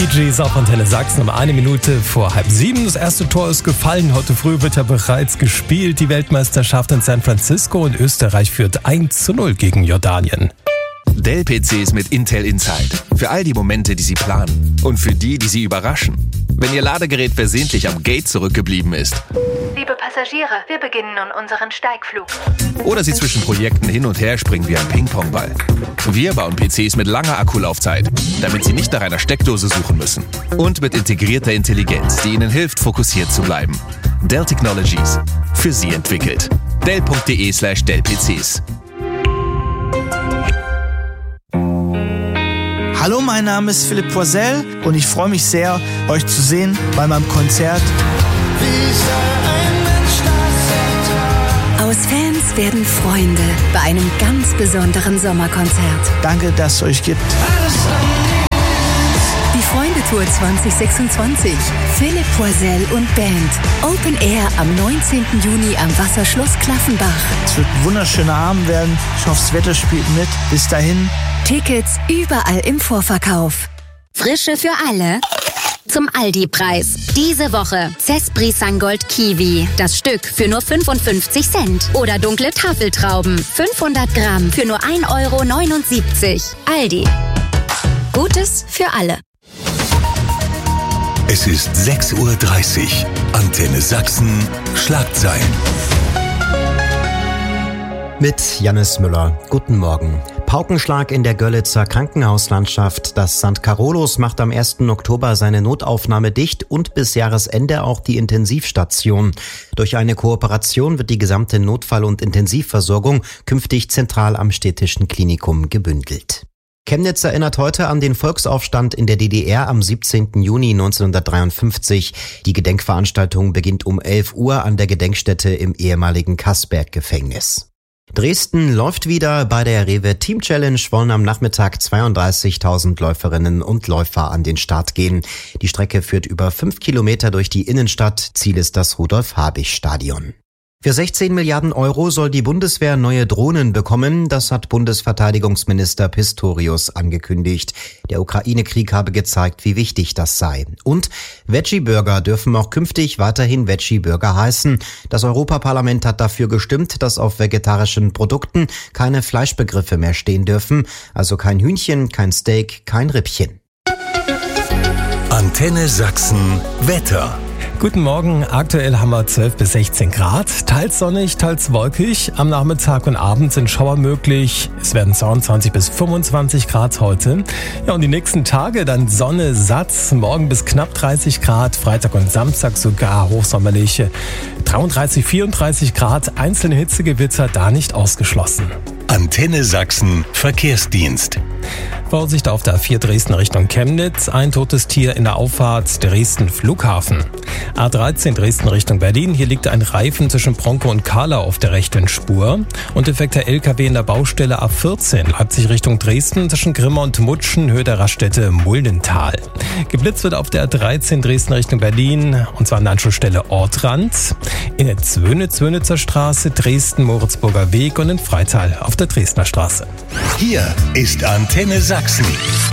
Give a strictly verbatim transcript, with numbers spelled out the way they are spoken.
Gees auf Antenne Sachsen um eine Minute vor halb sieben. Das erste Tor ist gefallen. Heute früh wird ja bereits gespielt. Die Weltmeisterschaft in San Francisco und Österreich führt eins zu null gegen Jordanien. Dell-P Cs mit Intel Inside. Für all die Momente, die Sie planen. Und für die, die Sie überraschen. Wenn Ihr Ladegerät versehentlich am Gate zurückgeblieben ist. Liebe Passagiere, wir beginnen nun unseren Steigflug. Oder Sie zwischen Projekten hin und her springen wie ein Ping-Pong-Ball. Wir bauen P Cs mit langer Akkulaufzeit, damit Sie nicht nach einer Steckdose suchen müssen. Und mit integrierter Intelligenz, die Ihnen hilft, fokussiert zu bleiben. Dell Technologies. Für Sie entwickelt. Dell.de slash Dell-PCs. Hallo, mein Name ist Philipp Poisel und ich freue mich sehr, euch zu sehen bei meinem Konzert. Aus Fans werden Freunde bei einem ganz besonderen Sommerkonzert. Danke, dass es euch gibt. Die Freunde-Tour zwanzig sechsundzwanzig. Philipp Poisel und Band. Open Air am neunzehnten Juni am Wasserschloss Klaffenbach. Es wird ein wunderschöner Abend werden. Ich hoffe, das Wetter spielt mit. Bis dahin. Tickets überall im Vorverkauf. Frische für alle. Zum Aldi-Preis. Diese Woche Cespri Sangold Kiwi. Das Stück für nur fünfundfünfzig Cent. Oder dunkle Tafeltrauben. fünfhundert Gramm für nur ein Euro neunundsiebzig. Aldi. Gutes für alle. Es ist sechs Uhr dreißig. Antenne Sachsen. Schlagzeilen. Mit Jannis Müller. Guten Morgen. Paukenschlag in der Görlitzer Krankenhauslandschaft. Das Sankt Carolus macht am ersten Oktober seine Notaufnahme dicht und bis Jahresende auch die Intensivstation. Durch eine Kooperation wird die gesamte Notfall- und Intensivversorgung künftig zentral am städtischen Klinikum gebündelt. Chemnitz erinnert heute an den Volksaufstand in der D D R am siebzehnten Juni neunzehnhundertdreiundfünfzig. Die Gedenkveranstaltung beginnt um elf Uhr an der Gedenkstätte im ehemaligen Kassberg-Gefängnis. Dresden läuft wieder. Bei der Rewe Team Challenge wollen am Nachmittag zweiunddreißigtausend Läuferinnen und Läufer an den Start gehen. Die Strecke führt über fünf Kilometer durch die Innenstadt. Ziel ist das Rudolf-Habich-Stadion. Für sechzehn Milliarden Euro soll die Bundeswehr neue Drohnen bekommen. Das hat Bundesverteidigungsminister Pistorius angekündigt. Der Ukraine-Krieg habe gezeigt, wie wichtig das sei. Und Veggie-Burger dürfen auch künftig weiterhin Veggie-Burger heißen. Das Europaparlament hat dafür gestimmt, dass auf vegetarischen Produkten keine Fleischbegriffe mehr stehen dürfen. Also kein Hühnchen, kein Steak, kein Rippchen. Antenne Sachsen Wetter. Guten Morgen, aktuell haben wir zwölf bis sechzehn Grad, teils sonnig, teils wolkig. Am Nachmittag und Abend sind Schauer möglich. Es werden zweiundzwanzig bis fünfundzwanzig Grad heute. Ja, und die nächsten Tage dann Sonne satt, morgen bis knapp dreißig Grad, Freitag und Samstag sogar hochsommerliche dreiunddreißig, vierunddreißig Grad, einzelne Hitzegewitter da nicht ausgeschlossen. Antenne Sachsen Verkehrsdienst. Vorsicht auf der A vier Dresden Richtung Chemnitz. Ein totes Tier in der Auffahrt Dresden Flughafen. A dreizehn Dresden Richtung Berlin. Hier liegt ein Reifen zwischen Bronco und Kahlau auf der rechten Spur. Und defekter L K W in der Baustelle A vierzehn Leipzig Richtung Dresden zwischen Grimma und Mutschen, Höhe der Raststätte Muldental. Geblitzt wird auf der A dreizehn Dresden Richtung Berlin. Und zwar an der Anschlussstelle Ortrand. In der Zwönitz-Zwönitzer Straße, Dresden Moritzburger Weg und in Freital auf der Dresdner Straße. Hier ist Antenne Sachsen.